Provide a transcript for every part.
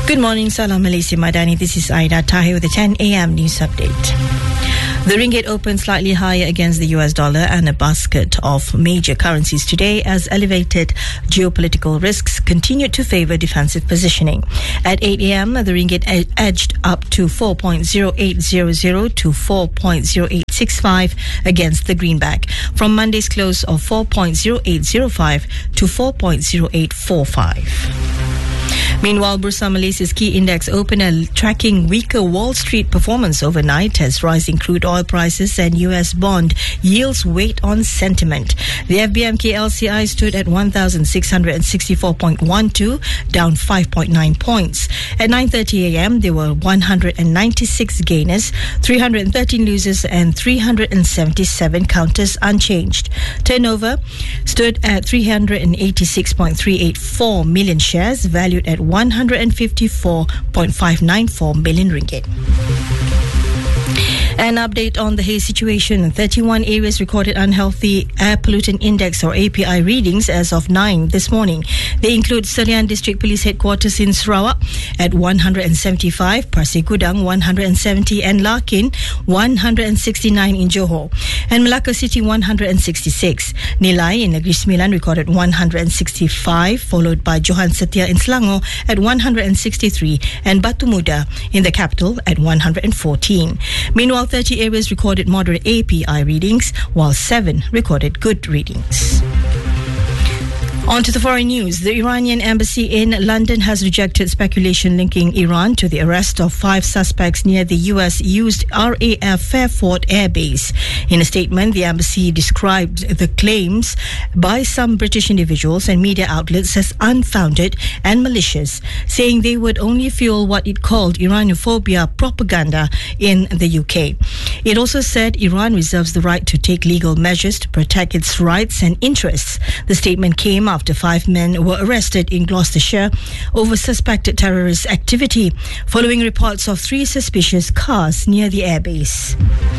Good morning, Salam Malaysia Madani. This is Aida Tahir with the 10 a.m. news update. The ringgit opened slightly higher against the US dollar and a basket of major currencies today as elevated geopolitical risks continued to favor defensive positioning. At 8 a.m., the ringgit edged up to 4.0800 to 4.0865 against the greenback, from Monday's close of 4.0805 to 4.0845. Meanwhile, Bursa Malaysia's key index opened tracking weaker Wall Street performance overnight as rising crude oil prices and US bond yields weighed on sentiment. The FBMK LCI stood at 1,664.12, down 5.9 points. At 9:30 a.m., there were 196 gainers, 313 losers and 377 counters unchanged. Turnover stood at 386.384 million shares, valued at 154.594 million ringgit. An update on the haze situation. 31 areas recorded unhealthy air pollutant index or API readings as of 9 this morning. They include Selian District Police Headquarters in Sarawak at 175, Pasir Gudang 170 and Larkin 169 in Johor, and Melaka City 166. Nilai in Negeri Sembilan recorded 165, followed by Johan Setia in Selangor at 163 and Batu Muda in the capital at 114. Meanwhile, 30 areas recorded moderate API readings, while 7 recorded good readings. On to the foreign news. The Iranian embassy in London has rejected speculation linking Iran to the arrest of 5 suspects near the US-used RAF Fairford Air Base. In a statement, the embassy described the claims by some British individuals and media outlets as unfounded and malicious, saying they would only fuel what it called Iranophobia propaganda in the UK. It also said Iran reserves the right to take legal measures to protect its rights and interests. The statement came after 5 men were arrested in Gloucestershire over suspected terrorist activity, following reports of 3 suspicious cars near the airbase.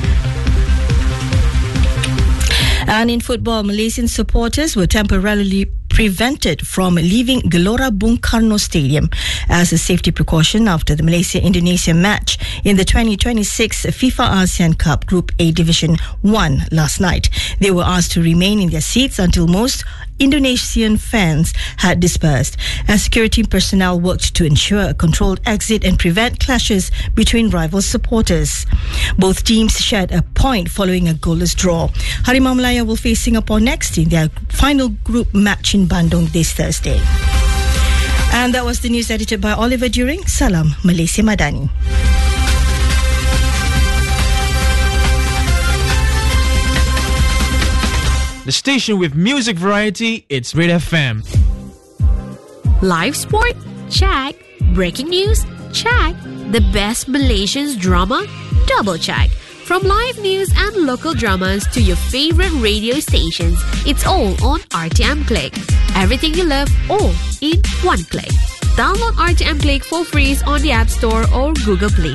And in football, Malaysian supporters were temporarily prevented from leaving Gelora Bung Karno Stadium as a safety precaution after the Malaysia-Indonesia match in the 2026 FIFA ASEAN Cup Group A Division 1 last night. They were asked to remain in their seats until most Indonesian fans had dispersed, as security personnel worked to ensure a controlled exit and prevent clashes between rival supporters. Both teams shared a point following a goalless draw. Harimau Malaya will face Singapore next in their final group match in Bandung this Thursday. And that was the news edited by Oliver During. Salam Malaysia Madani. The station with music variety, it's Red FM. Live sport? Check. Breaking news? Check. The best Malaysian drama? Double check. From live news and local dramas to your favorite radio stations, it's all on RTM Click. Everything you love, all in one click. Download RTM Click for free on the App Store or Google Play